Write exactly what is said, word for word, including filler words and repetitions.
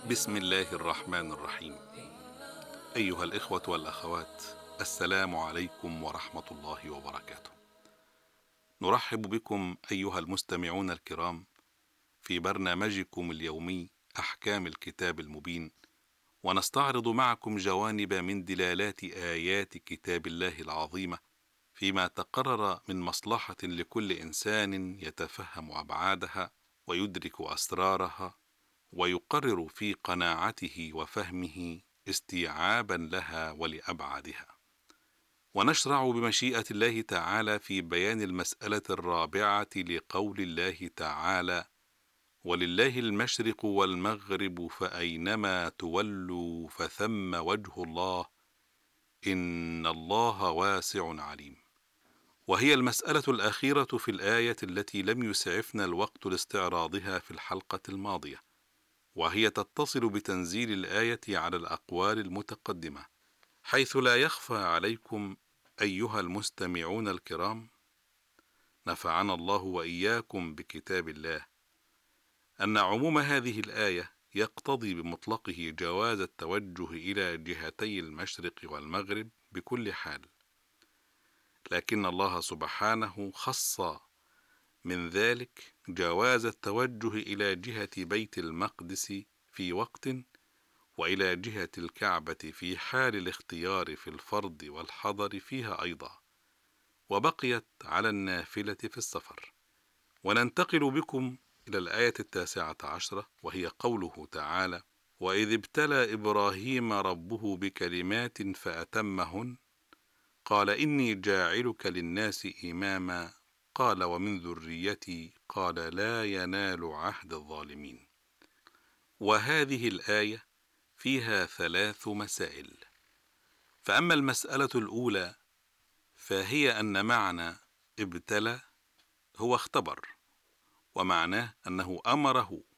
بسم الله الرحمن الرحيم. أيها الإخوة والأخوات، السلام عليكم ورحمة الله وبركاته. نرحب بكم أيها المستمعون الكرام في برنامجكم اليومي أحكام الكتاب المبين، ونستعرض معكم جوانب من دلالات آيات كتاب الله العظيمة فيما تقرر من مصلحة لكل إنسان يتفهم أبعادها ويدرك أسرارها ويقرر في قناعته وفهمه استيعابا لها ولأبعادها. ونشرع بمشيئة الله تعالى في بيان المسألة الرابعة لقول الله تعالى: ولله المشرق والمغرب فأينما تولوا فثم وجه الله إن الله واسع عليم. وهي المسألة الأخيرة في الآية التي لم يسعفنا الوقت لاستعراضها في الحلقة الماضية، وهي تتصل بتنزيل الآية على الأقوال المتقدمة، حيث لا يخفى عليكم أيها المستمعون الكرام، نفعنا الله وإياكم بكتاب الله، أن عموم هذه الآية يقتضي بمطلقه جواز التوجه إلى جهتي المشرق والمغرب بكل حال، لكن الله سبحانه خص من ذلك جواز التوجه إلى جهة بيت المقدس في وقت، وإلى جهة الكعبة في حال الاختيار في الفرض والحضر فيها أيضا، وبقيت على النافلة في السفر. وننتقل بكم إلى الآية التاسعة عشرة، وهي قوله تعالى: وإذ ابتلى إبراهيم ربه بكلمات فأتمهن قال إني جاعلك للناس إماما قال ومن ذريتي قال لا ينال عهد الظالمين. وهذه الآية فيها ثلاث مسائل. فأما المسألة الأولى فهي أن معنى ابتلى هو اختبر، ومعناه أنه أمره